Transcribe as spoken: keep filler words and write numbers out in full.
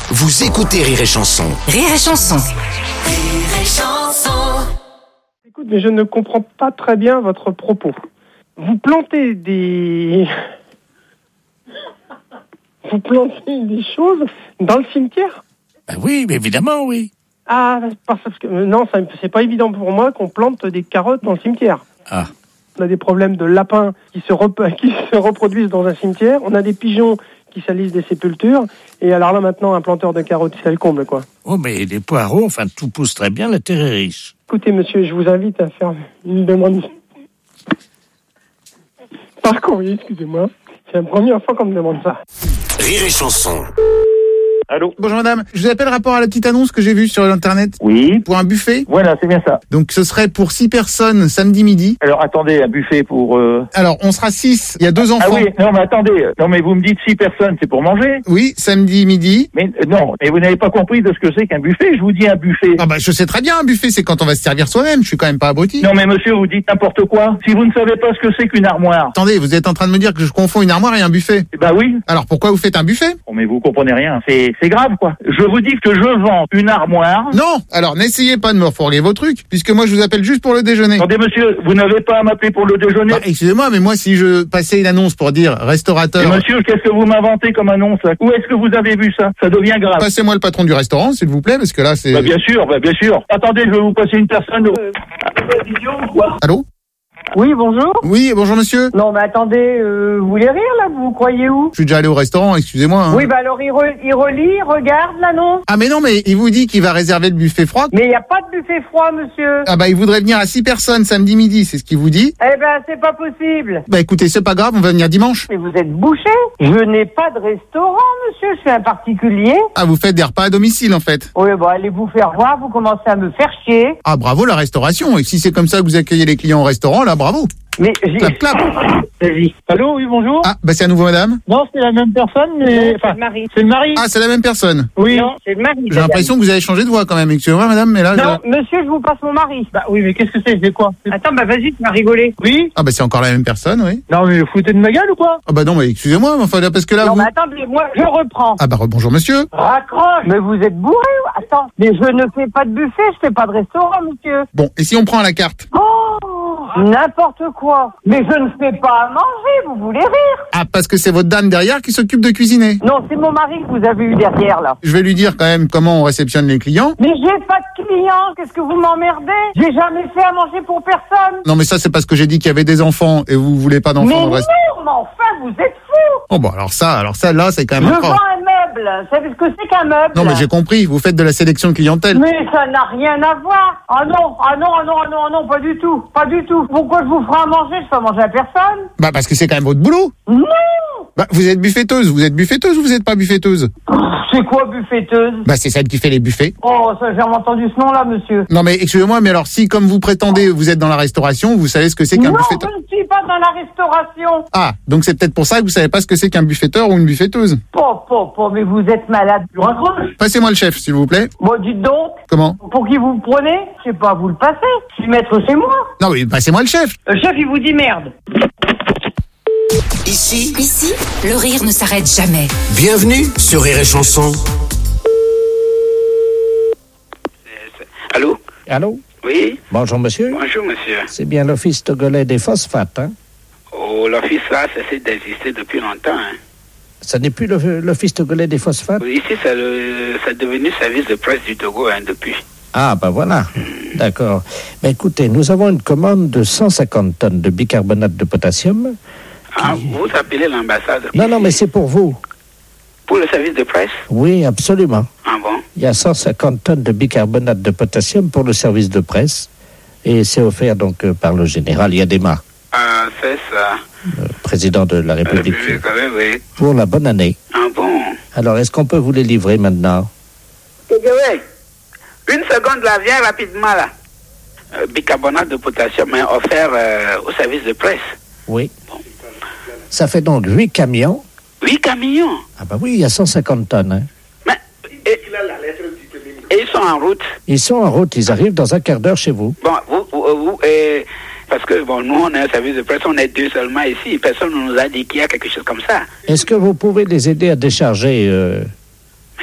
Vous écoutez Rire et Chanson. Rire et Chanson. Rire et Chanson. Écoute, mais je ne comprends pas très bien votre propos. Vous plantez des... Vous plantez des choses dans le cimetière ? Ben oui, mais évidemment, oui. Ah, parce que non, ça, c'est pas évident pour moi qu'on plante des carottes dans le cimetière. Ah. On a des problèmes de lapins qui se, rep- qui se reproduisent dans un cimetière. On a des pigeons qui salissent des sépultures. Et alors là, maintenant, un planteur de carottes, c'est le comble, quoi. Oh, mais les poireaux, enfin, tout pousse très bien, la terre est riche. Écoutez, monsieur, je vous invite à faire une demande. Par courrier, excusez-moi. C'est la première fois qu'on me demande ça. Rire et Chanson. Allô ? Bonjour madame, je vous appelle rapport à la petite annonce que j'ai vue sur l'internet Oui. pour un buffet. Voilà, c'est bien ça. Donc ce serait pour six personnes samedi midi. Alors attendez, un buffet pour... Euh... Alors on sera six, il y a deux enfants. Ah oui, non mais attendez, non mais vous me dites six personnes, c'est pour manger ? Oui, samedi midi. Mais euh, non, mais vous n'avez pas compris de ce que c'est qu'un buffet, je vous dis un buffet. Ah bah je sais très bien, un buffet c'est quand on va se servir soi-même, je suis quand même pas abruti. Non mais monsieur, vous dites n'importe quoi. Si vous ne savez pas ce que c'est qu'une armoire... Attendez, vous êtes en train de me dire que je confonds une armoire et un buffet. Bah oui. Alors pourquoi vous faites un buffet ? Oh mais vous comprenez rien, c'est c'est grave quoi. Je vous dis que je vends une armoire... Non, alors n'essayez pas de me refourguer vos trucs, puisque moi je vous appelle juste pour le déjeuner. Attendez monsieur, vous n'avez pas à m'appeler pour le déjeuner ? Bah, excusez-moi, mais moi si je passais une annonce pour dire restaurateur... Et monsieur, qu'est-ce que vous m'inventez comme annonce ? Où est-ce que vous avez vu ça ? Ça devient grave. Passez-moi le patron du restaurant, s'il vous plaît, parce que là c'est... Bah bien sûr, bah bien sûr. Attendez, je vais vous passer une personne... Euh... Allô ? Oui, bonjour. Oui, bonjour monsieur. Non, mais attendez, euh, vous voulez rire, là? Vous vous croyez où? Je suis déjà allé au restaurant, excusez-moi. Hein. Oui, bah alors il, re- il relit, il regarde l'annonce. Ah mais non, mais il vous dit qu'il va réserver le buffet froid. Mais il n'y a pas de buffet froid, monsieur. Ah bah il voudrait venir à six personnes samedi midi, c'est ce qu'il vous dit. Eh ben, c'est pas possible. Bah écoutez, c'est pas grave, on va venir dimanche. Mais vous êtes bouché. Je n'ai pas de restaurant, monsieur, je suis un particulier. Ah, vous faites des repas à domicile en fait. Oui, bon, allez vous faire voir, vous commencez à me faire chier. Ah bravo la restauration, et si c'est comme ça que vous accueillez les clients au restaurant, là bravo. Mais j'ai... Clap, clap. Vas-y. Allô, oui, bonjour. Ah bah c'est à nouveau madame. Non, c'est la même personne, mais... Non, c'est le mari. C'est le mari. Ah c'est la même personne. Oui. Non, c'est le mari. J'ai l'impression que vous avez changé de voix quand même, excusez-moi madame, mais là... Non, je- monsieur, je vous passe mon mari. Bah oui, mais qu'est-ce que c'est ? C'est quoi ? Attends, bah vas-y, tu vas rigoler. Oui ? Ah bah c'est encore la même personne, oui. Non, mais vous foutez de ma gueule ou quoi ? Ah bah non, mais excusez-moi, mais enfin là, parce que là Non, vous... mais attendez, moi, je reprends. Ah bah bonjour monsieur. Raccroche. Mais vous êtes bourré ou... Attends, mais je ne fais pas de buffet, je fais pas de restaurant, monsieur. Bon, et si on prend à la carte? Oh, n'importe quoi. Mais je ne fais pas à manger, vous voulez rire? Ah parce que c'est votre dame derrière qui s'occupe de cuisiner. Non, c'est mon mari que vous avez eu derrière, là. Je vais lui dire quand même comment on réceptionne les clients. Mais j'ai pas de clients, qu'est-ce que vous m'emmerdez? J'ai jamais fait à manger pour personne. Non mais ça c'est parce que j'ai dit qu'il y avait des enfants et vous voulez pas d'enfants Mais dans le non, reste. mais enfin, vous êtes fous. Oh bon alors ça, alors ça là c'est quand Je même vends incroyable. un meuble. Vous savez ce que c'est qu'un meuble? Non mais j'ai compris, vous faites de la sélection de clientèle. Mais ça n'a rien à voir. Ah non, ah non, ah non, ah non, ah non, pas du tout, pas du tout. Pourquoi je vous ferai à manger? Je fais à manger à personne. Bah parce que c'est quand même votre boulot. Non. Bah vous êtes buffetteuse, vous êtes buffetteuse ou vous êtes pas buffetteuse? C'est quoi buffetteuse? Bah c'est celle qui fait les buffets. Oh, ça j'ai jamais entendu ce nom-là, monsieur. Non mais excusez-moi, mais alors si comme vous prétendez vous êtes dans la restauration, vous savez ce que c'est qu'un Non, buffetteur. je ne suis pas dans la restauration. Ah, donc c'est peut-être pour ça que vous savez pas ce que c'est qu'un buffetteur ou une buffetteuse. Po, po, po, mais vous êtes malade. Je raccroche. Passez-moi le chef, s'il vous plaît. Bon, dites donc. Comment? Pour qui vous me prenez? Je sais pas, vous le passez. Je suis maître chez moi. Non mais passez-moi le chef. Le chef, il vous dit merde. Ici, Ici, le rire ne s'arrête jamais. bienvenue sur Rire et Chanson. Allô? Allô? Oui? Bonjour monsieur. Bonjour, monsieur. C'est bien l'Office togolais des phosphates, hein? Oh, l'office là, ça cesse d'exister depuis longtemps. Hein. Ça n'est plus le- l'Office togolais des phosphates? Ici, ça, le, ça est devenu service de presse du Togo hein, depuis. Ah, ben voilà. D'accord. Ben écoutez, nous avons une commande de cent cinquante tonnes de bicarbonate de potassium. Ah, vous appelez l'ambassade? Non, non, mais c'est pour vous. Pour le service de presse? Oui, absolument. Ah bon? Il y a cent cinquante tonnes de bicarbonate de potassium pour le service de presse. Et c'est offert donc euh, par le général Yadema, Ah, c'est ça. le président de la Euh, République, puis, quand même, oui. pour la bonne année. Ah bon? Alors, est-ce qu'on peut vous les livrer maintenant? Oui. Une seconde là, viens rapidement là. Euh, bicarbonate de potassium hein, offert euh, au service de presse. Oui. Ça fait donc huit camions. Huit camions. Ah bah oui, il y a cent cinquante tonnes. Hein. Mais, et, et ils sont en route. Ils sont en route, ils arrivent dans un quart d'heure chez vous. Bon, vous, vous, vous euh, parce que bon, nous on est un service de presse, on est deux seulement ici. Personne ne nous a dit qu'il y a quelque chose comme ça. Est-ce que vous pouvez les aider à décharger euh,